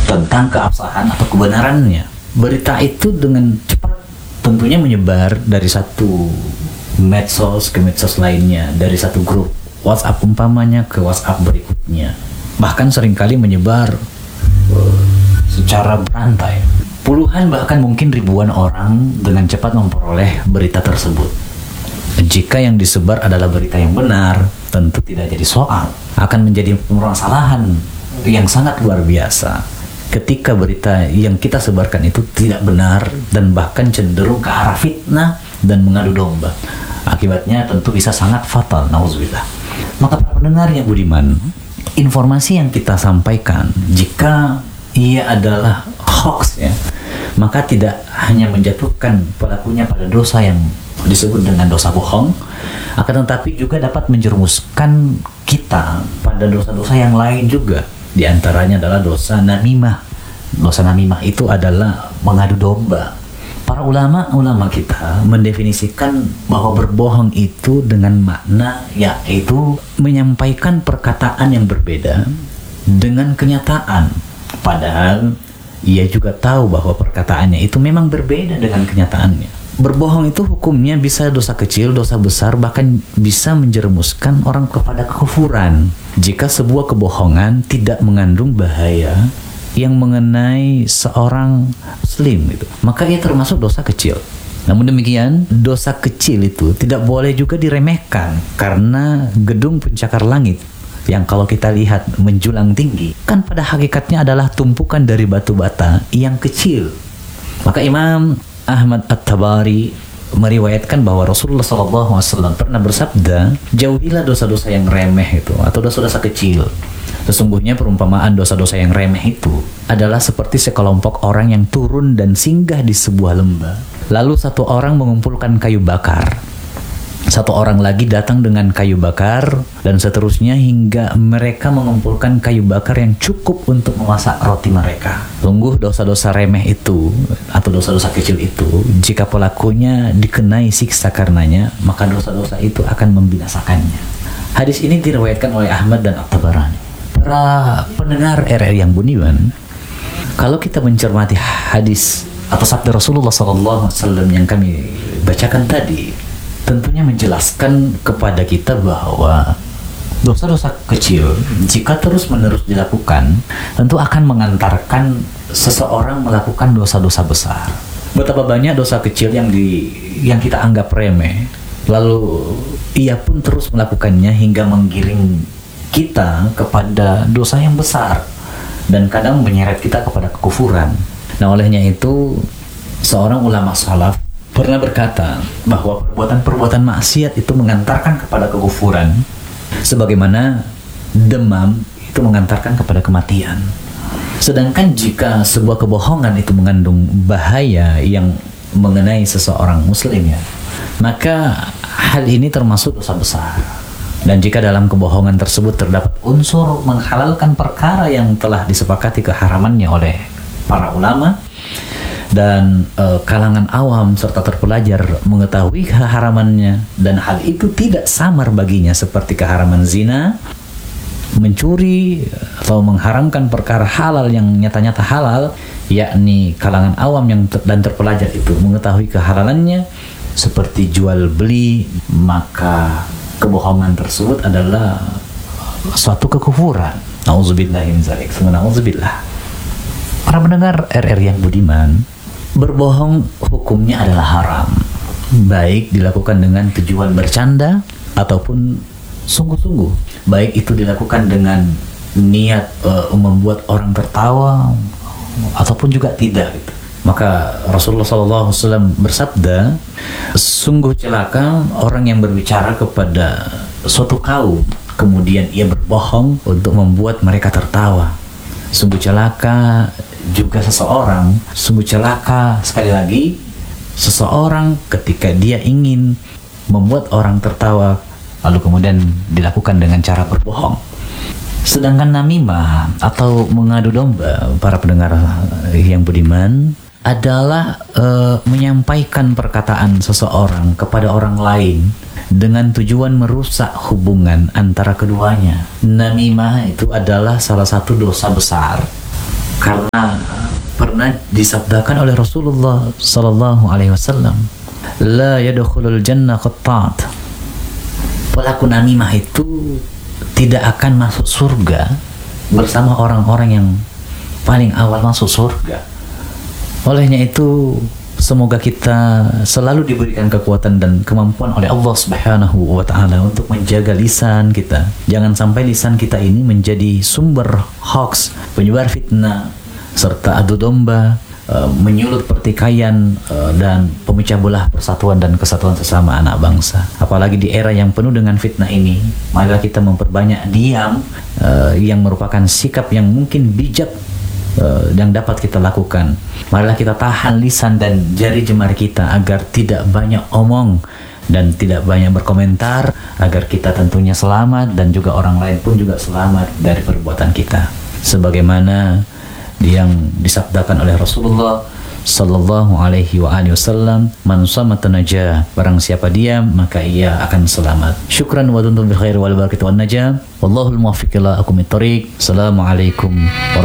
tentang keabsahan atau kebenarannya. Berita itu dengan cepat tentunya menyebar dari satu medsos ke medsos lainnya, dari satu grup WhatsApp umpamanya ke WhatsApp berikutnya, bahkan seringkali menyebar secara berantai. Puluhan bahkan mungkin ribuan orang dengan cepat memperoleh berita tersebut. Jika yang disebar adalah berita yang benar, tentu tidak jadi soal, akan menjadi permasalahan yang sangat luar biasa ketika berita yang kita sebarkan itu tidak benar dan bahkan cenderung ke arah fitnah dan mengadu domba. Akibatnya tentu bisa sangat fatal, nauzubillah. Maka para pendengar yang budiman, informasi yang kita sampaikan jika ia adalah hoax ya, maka tidak hanya menjatuhkan pelakunya pada dosa yang disebut dengan dosa bohong, akan tetapi juga dapat menjerumuskan kita pada dosa-dosa yang lain juga. Di antaranya adalah dosa namimah. Dosa namimah itu adalah mengadu domba. Para ulama kita mendefinisikan bahwa berbohong itu dengan makna yaitu menyampaikan perkataan yang berbeda dengan kenyataan. Padahal ia juga tahu bahwa perkataannya itu memang berbeda dengan kenyataannya. Berbohong itu hukumnya bisa dosa kecil, dosa besar, bahkan bisa menjerumuskan orang kepada kekufuran. Jika sebuah kebohongan tidak mengandung bahaya yang mengenai seorang muslim itu, maka ia termasuk dosa kecil. Namun demikian, dosa kecil itu tidak boleh juga diremehkan, karena gedung pencakar langit yang kalau kita lihat menjulang tinggi kan pada hakikatnya adalah tumpukan dari batu bata yang kecil. Maka Imam Ahmad At-Tabari meriwayatkan bahwa Rasulullah SAW pernah bersabda, jauhilah dosa-dosa yang remeh itu atau dosa-dosa kecil. Sesungguhnya perumpamaan dosa-dosa yang remeh itu adalah seperti sekelompok orang yang turun dan singgah di sebuah lembah. Lalu satu orang mengumpulkan kayu bakar, satu orang lagi datang dengan kayu bakar, dan seterusnya hingga mereka mengumpulkan kayu bakar yang cukup untuk memasak roti mereka. Sungguh dosa-dosa remeh itu atau dosa-dosa kecil itu, jika pelakunya dikenai siksa karenanya, maka dosa-dosa itu akan membinasakannya. Hadis ini diriwayatkan oleh Ahmad dan At-Tabarani. Para pendengar RRI yang budiman, kalau kita mencermati hadis atau sabda Rasulullah SAW yang kami bacakan tadi, tentunya menjelaskan kepada kita bahwa dosa-dosa kecil jika terus-menerus dilakukan tentu akan mengantarkan seseorang melakukan dosa-dosa besar. Betapa banyak dosa kecil yang kita anggap remeh, lalu ia pun terus melakukannya hingga menggiring kita kepada dosa yang besar dan kadang menyeret kita kepada kekufuran. Nah, olehnya itu seorang ulama salaf pernah berkata bahwa perbuatan-perbuatan maksiat itu mengantarkan kepada kekufuran, sebagaimana demam itu mengantarkan kepada kematian. Sedangkan jika sebuah kebohongan itu mengandung bahaya yang mengenai seseorang muslim ya, maka hal ini termasuk dosa besar. Dan jika dalam kebohongan tersebut terdapat unsur menghalalkan perkara yang telah disepakati keharamannya oleh para ulama, dan kalangan awam serta terpelajar mengetahui keharamannya, dan hal itu tidak samar baginya seperti keharaman zina, mencuri, atau mengharamkan perkara halal yang nyata-nyata halal, yakni kalangan awam dan terpelajar itu mengetahui kehalalannya seperti jual beli, maka kebohongan tersebut adalah suatu kekufuran. Nauzubillah min dzalik. Nauzubillah. Para pendengar RRI yang budiman, berbohong hukumnya adalah haram, baik dilakukan dengan tujuan bercanda ataupun sungguh-sungguh, baik itu dilakukan dengan niat membuat orang tertawa ataupun juga tidak gitu. Maka Rasulullah SAW bersabda, sungguh celaka orang yang berbicara kepada suatu kaum kemudian ia berbohong untuk membuat mereka tertawa. Sungguh celaka juga seseorang, sungguh celaka sekali lagi seseorang ketika dia ingin membuat orang tertawa lalu kemudian dilakukan dengan cara berbohong. Sedangkan namimah atau mengadu domba, para pendengar yang budiman, adalah menyampaikan perkataan seseorang kepada orang lain dengan tujuan merusak hubungan antara keduanya. Namimah itu adalah salah satu dosa besar Karena pernah disabdakan oleh Rasulullah sallallahu alaihi wasallam, la yadkhulul jannah qattat. Pelaku namimah itu tidak akan masuk surga bersama orang-orang yang paling awal masuk surga. Olehnya itu, semoga kita selalu diberikan kekuatan dan kemampuan oleh Allah Subhanahu wa taala untuk menjaga lisan kita. Jangan sampai lisan kita ini menjadi sumber hoax, penyebar fitnah, serta adu domba, menyulut pertikaian, dan pemecah belah persatuan dan kesatuan sesama anak bangsa. Apalagi di era yang penuh dengan fitnah ini, marilah kita memperbanyak diam, yang merupakan sikap yang mungkin bijak yang dapat kita lakukan. Marilah kita tahan lisan dan jari jemari kita agar tidak banyak omong dan tidak banyak berkomentar, agar kita tentunya selamat dan juga orang lain pun juga selamat dari perbuatan kita. Sebagaimana yang disabdakan oleh Rasulullah sallallahu alaihi wasallam, man samata najah, barang siapa diam maka ia akan selamat. Syukran wa duntum bil khair wal barakatuh wan najah. Wallahul muwaffiq ila aqwamit thoriq. Assalamualaikum